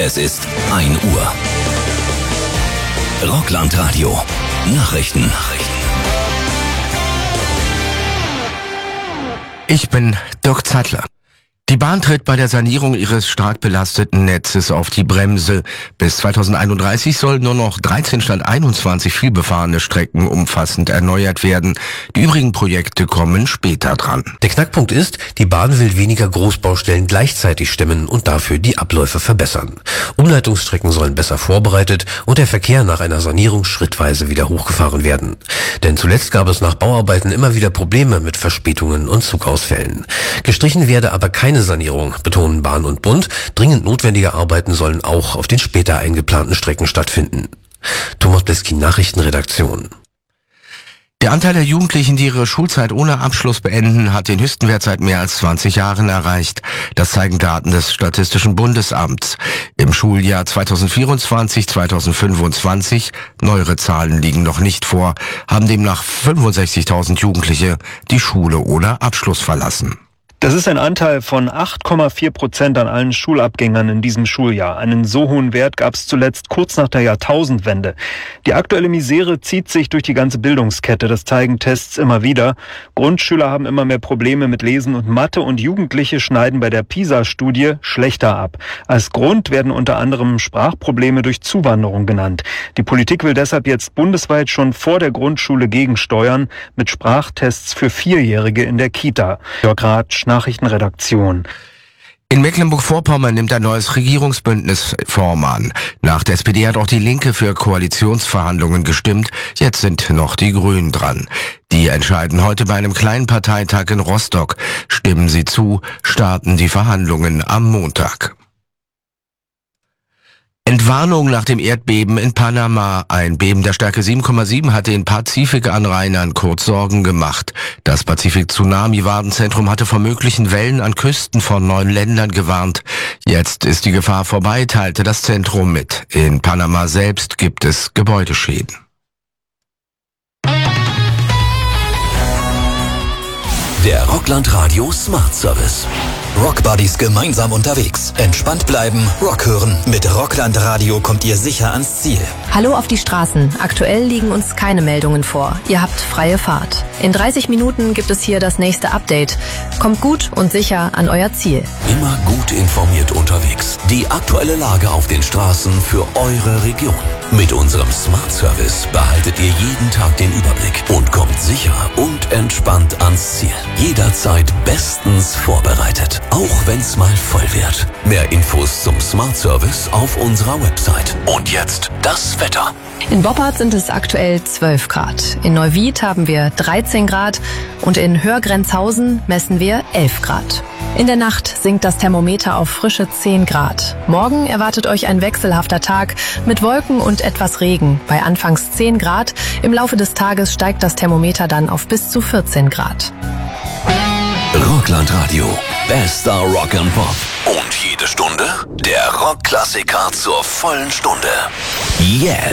Es ist 1 Uhr. Rockland-Radio. Nachrichten. Ich bin Dirk Zeitler. Die Bahn tritt bei der Sanierung ihres stark belasteten Netzes auf die Bremse. Bis 2031 sollen nur noch 13 statt 21 vielbefahrene Strecken umfassend erneuert werden. Die übrigen Projekte kommen später dran. Der Knackpunkt ist, die Bahn will weniger Großbaustellen gleichzeitig stemmen und dafür die Abläufe verbessern. Umleitungsstrecken sollen besser vorbereitet und der Verkehr nach einer Sanierung schrittweise wieder hochgefahren werden. Denn zuletzt gab es nach Bauarbeiten immer wieder Probleme mit Verspätungen und Zugausfällen. Gestrichen werde aber keine Sanierung, betonen Bahn und Bund. Dringend notwendige Arbeiten sollen auch auf den später eingeplanten Strecken stattfinden. Thomas Bleski, Nachrichtenredaktion. Der Anteil der Jugendlichen, die ihre Schulzeit ohne Abschluss beenden, hat den höchsten Wert seit mehr als 20 Jahren erreicht. Das zeigen Daten des Statistischen Bundesamts. Im Schuljahr 2024/2025, neuere Zahlen liegen noch nicht vor, haben demnach 65.000 Jugendliche die Schule ohne Abschluss verlassen. Das ist ein Anteil von 8,4% an allen Schulabgängern in diesem Schuljahr. Einen so hohen Wert gab es zuletzt kurz nach der Jahrtausendwende. Die aktuelle Misere zieht sich durch die ganze Bildungskette. Das zeigen Tests immer wieder. Grundschüler haben immer mehr Probleme mit Lesen und Mathe und Jugendliche schneiden bei der PISA-Studie schlechter ab. Als Grund werden unter anderem Sprachprobleme durch Zuwanderung genannt. Die Politik will deshalb jetzt bundesweit schon vor der Grundschule gegensteuern mit Sprachtests für Vierjährige in der Kita. Jörg Ratsch, Nachrichtenredaktion. In Mecklenburg-Vorpommern nimmt ein neues Regierungsbündnis Form an. Nach der SPD hat auch die Linke für Koalitionsverhandlungen gestimmt. Jetzt sind noch die Grünen dran. Die entscheiden heute bei einem kleinen Parteitag in Rostock. Stimmen sie zu, starten die Verhandlungen am Montag. Entwarnung nach dem Erdbeben in Panama. Ein Beben der Stärke 7,7 hatte den Pazifikanrainern kurz Sorgen gemacht. Das Pazifik-Tsunami-Warnzentrum hatte vor möglichen Wellen an Küsten von 9 Ländern gewarnt. Jetzt ist die Gefahr vorbei, teilte das Zentrum mit. In Panama selbst gibt es Gebäudeschäden. Der Rockland-Radio Smart Service. Rockbuddies gemeinsam unterwegs. Entspannt bleiben, Rock hören. Mit Rockland Radio kommt ihr sicher ans Ziel. Hallo auf die Straßen. Aktuell liegen uns keine Meldungen vor. Ihr habt freie Fahrt. In 30 Minuten gibt es hier das nächste Update. Kommt gut und sicher an euer Ziel. Immer gut informiert unterwegs. Die aktuelle Lage auf den Straßen für eure Region. Mit unserem Smart Service behaltet ihr jeden Tag den Überblick und kommt sicher und entspannt ans Ziel. Jederzeit bestens vorbereitet. Auch wenn's mal voll wird. Mehr Infos zum Smart Service auf unserer Website. Und jetzt das Wetter. In Boppard sind es aktuell 12 Grad. In Neuwied haben wir 13 Grad und in Hörgrenzhausen messen wir 11 Grad. In der Nacht sinkt das Thermometer auf frische 10 Grad. Morgen erwartet euch ein wechselhafter Tag mit Wolken und etwas Regen. Bei anfangs 10 Grad. Im Laufe des Tages steigt das Thermometer dann auf bis zu 14 Grad. Rockland Radio. Bester Rock and Pop. Und jede Stunde der Rockklassiker zur vollen Stunde. Jetzt.